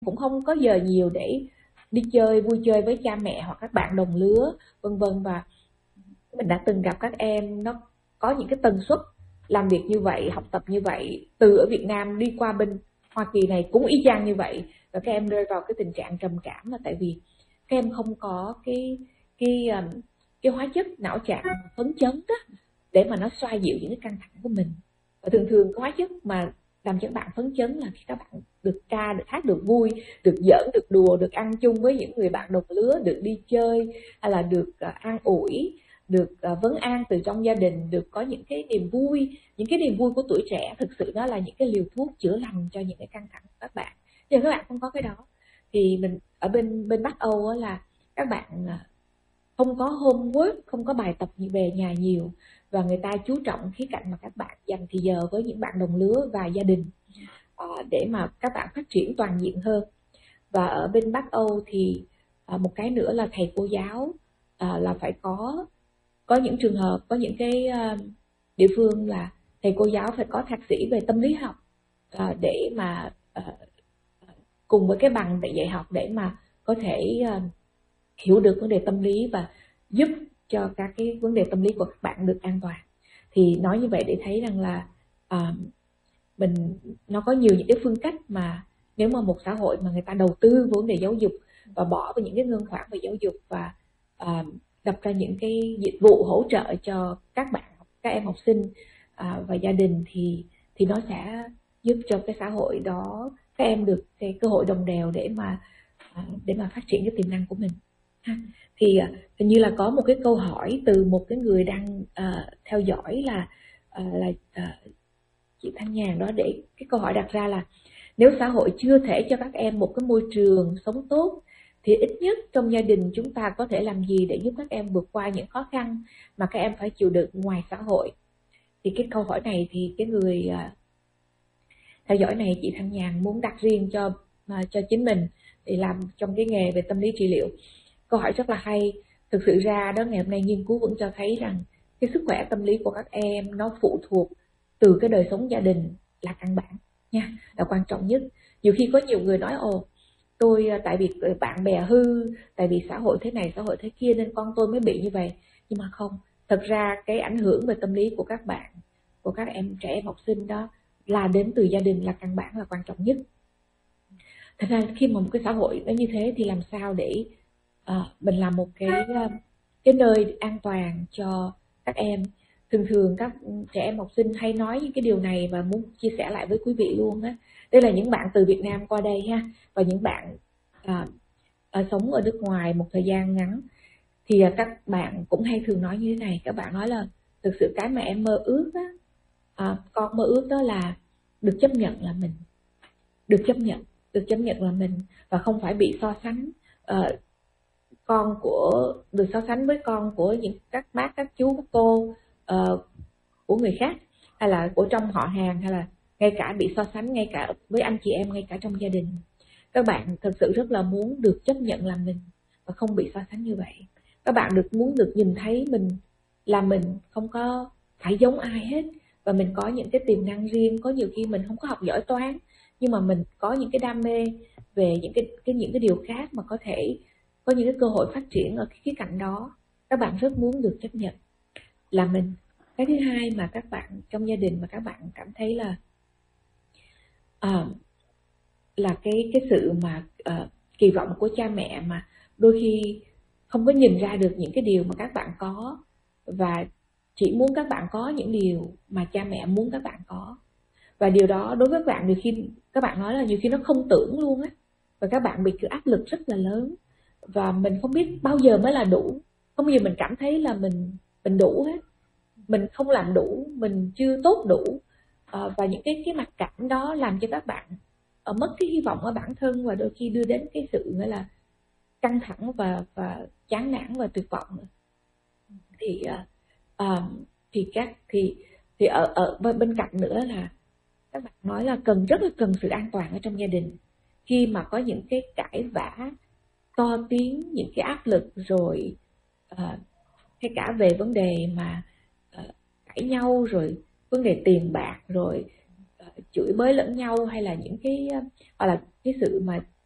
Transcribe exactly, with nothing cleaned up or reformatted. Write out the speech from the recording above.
cũng không có giờ nhiều để đi chơi vui chơi với cha mẹ hoặc các bạn đồng lứa vân vân. Và mình đã từng gặp các em nó có những cái tần suất làm việc như vậy, học tập như vậy, từ ở Việt Nam đi qua bên Hoa Kỳ này cũng y chang như vậy, và các em rơi vào cái tình trạng trầm cảm là tại vì các em không có cái cái cái hóa chất não trạng phấn chấn đó để mà nó xoa dịu những cái căng thẳng của mình. Và thường thường cái hóa chất mà làm cho các bạn phấn chấn là khi các bạn được ca, được hát, được vui, được giỡn, được đùa, được ăn chung với những người bạn đồng lứa, được đi chơi, hay là được uh, an ủi, được uh, vấn an từ trong gia đình, được có những cái niềm vui. Những cái niềm vui của tuổi trẻ thực sự đó là những cái liều thuốc chữa lành cho những cái căng thẳng của các bạn. Nhưng các bạn không có cái đó thì mình ở bên bên Bắc Âu là các bạn không có homework, không có bài tập về nhà nhiều, và người ta chú trọng khía cạnh mà các bạn dành thì giờ với những bạn đồng lứa và gia đình để mà các bạn phát triển toàn diện hơn. Và ở bên Bắc Âu thì một cái nữa là thầy cô giáo là phải có có những trường hợp, có những cái địa phương là thầy cô giáo phải có thạc sĩ về tâm lý học để mà cùng với cái bằng để dạy học để mà có thể hiểu được vấn đề tâm lý và giúp cho các cái vấn đề tâm lý của các bạn được an toàn. Thì nói như vậy để thấy rằng là à, mình nó có nhiều những cái phương cách mà nếu mà một xã hội mà người ta đầu tư vào vấn đề giáo dục và bỏ vào những cái ngân khoản về giáo dục và à, đặt ra những cái dịch vụ hỗ trợ cho các bạn, các em học sinh à, và gia đình thì thì nó sẽ giúp cho cái xã hội đó các em được cái cơ hội đồng đều để mà à, để mà phát triển cái tiềm năng của mình. Thì hình như là có một cái câu hỏi từ một cái người đang uh, theo dõi là uh, là uh, chị Thanh Nhàn đó, để cái câu hỏi đặt ra là nếu xã hội chưa thể cho các em một cái môi trường sống tốt thì ít nhất trong gia đình chúng ta có thể làm gì để giúp các em vượt qua những khó khăn mà các em phải chịu đựng ngoài xã hội. Thì cái câu hỏi này thì cái người uh, theo dõi này, chị Thanh Nhàn, muốn đặt riêng cho uh, cho chính mình để làm trong cái nghề về tâm lý trị liệu. Câu hỏi rất là hay. Thực sự ra đó, ngày hôm nay nghiên cứu vẫn cho thấy rằng cái sức khỏe tâm lý của các em nó phụ thuộc từ cái đời sống gia đình là căn bản nha, là quan trọng nhất. Nhiều khi có nhiều người nói ồ tôi tại vì bạn bè hư, tại vì xã hội thế này xã hội thế kia nên con tôi mới bị như vậy. Nhưng mà không, thật ra cái ảnh hưởng về tâm lý của các bạn, của các em trẻ em học sinh đó là đến từ gia đình là căn bản, là quan trọng nhất. Thật ra khi mà một cái xã hội nó như thế thì làm sao để À, mình làm một cái cái nơi an toàn cho các em. Thường thường các trẻ em học sinh hay nói những cái điều này và muốn chia sẻ lại với quý vị luôn á. Đây là những bạn từ Việt Nam qua đây ha, và những bạn à, à, sống ở nước ngoài một thời gian ngắn thì à, các bạn cũng hay thường nói như thế này. Các bạn nói là thực sự cái mà em mơ ước á, à, con mơ ước đó là được chấp nhận là mình, được chấp nhận, được chấp nhận là mình và không phải bị so sánh. À, con của được so sánh với con của những các bác, các chú, các cô uh, của người khác, hay là của trong họ hàng, hay là ngay cả bị so sánh ngay cả với anh chị em, ngay cả trong gia đình. Các bạn thực sự rất là muốn được chấp nhận là mình và không bị so sánh như vậy. Các bạn được muốn được nhìn thấy mình là mình, không có phải giống ai hết, và mình có những cái tiềm năng riêng. Có nhiều khi mình không có học giỏi toán nhưng mà mình có những cái đam mê về những cái, cái những cái điều khác mà có thể có những cái cơ hội phát triển ở cái khía cạnh đó. Các bạn rất muốn được chấp nhận là mình. Cái thứ hai mà các bạn trong gia đình mà các bạn cảm thấy là uh, là cái cái sự mà uh, kỳ vọng của cha mẹ mà đôi khi không có nhìn ra được những cái điều mà các bạn có, và chỉ muốn các bạn có những điều mà cha mẹ muốn các bạn có. Và điều đó đối với các bạn, nhiều khi các bạn nói là nhiều khi nó không tưởng luôn á, và các bạn bị cái áp lực rất là lớn. Và mình không biết bao giờ mới là đủ, không bao giờ mình cảm thấy là mình mình đủ hết, mình không làm đủ, mình chưa tốt đủ. À, và những cái cái mặc cảm đó làm cho các bạn uh, mất cái hy vọng ở bản thân, và đôi khi đưa đến cái sự nghĩa là căng thẳng và và chán nản và tuyệt vọng. Thì uh, uh, thì các thì thì ở ở bên cạnh nữa là các bạn nói là cần rất là cần sự an toàn ở trong gia đình. Khi mà có những cái cãi vã to tiếng, những cái áp lực, rồi uh, hay cả về vấn đề mà uh, cãi nhau, rồi vấn đề tiền bạc, rồi uh, chửi bới lẫn nhau, hay là những cái uh, hoặc là cái sự mà